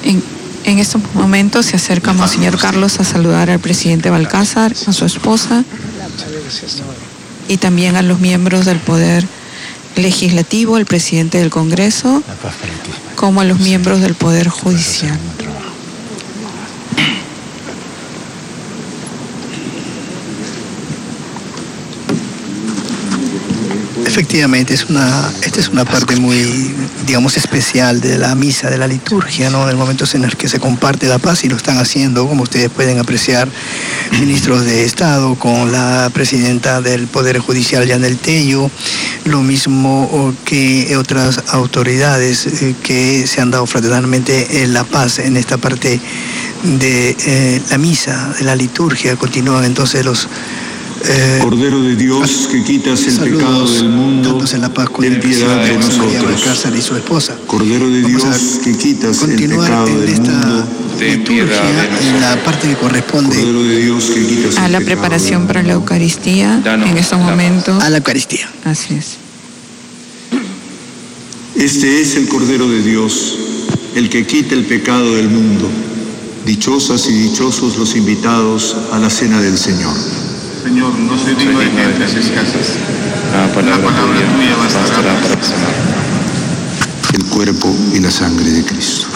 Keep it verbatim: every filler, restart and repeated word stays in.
En, en estos momentos se acerca Monseñor Carlos a saludar al presidente Balcázar, a su esposa y también a los miembros del Poder Legislativo, el presidente del Congreso, como a los miembros del Poder Judicial. Efectivamente, es una, esta es una parte muy, digamos, especial de la misa, de la liturgia, ¿no? En el momento en el que se comparte la paz, y lo están haciendo, como ustedes pueden apreciar, ministros de Estado con la presidenta del Poder Judicial, Yanel Tello, lo mismo que otras autoridades que se han dado fraternalmente en la paz en esta parte de eh, la misa, de la liturgia. Continúan entonces los Eh, Cordero de Dios, que quitas el pecado del mundo, ten piedad de nosotros. Y su esposa. Cordero de Dios, que quitas el pecado del mundo, ten piedad de nosotros. En la parte que corresponde Cordero de Dios, que quitas a la preparación para la Eucaristía, en estos momentos. A la Eucaristía. Así es. Este es el Cordero de Dios, el que quita el pecado del mundo. Dichosas y dichosos los invitados a la cena del Señor. Señor, no soy digno de que entres en casas. La palabra, la palabra tuya bastará para sanar. El cuerpo y la sangre de Cristo.